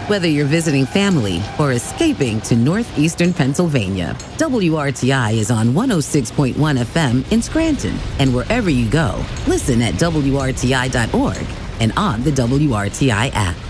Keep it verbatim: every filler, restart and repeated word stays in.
Whether you're visiting family or escaping to northeastern Pennsylvania, W R T I is on one oh six point one F M in Scranton. And wherever you go, listen at W R T I dot org and on the W R T I app.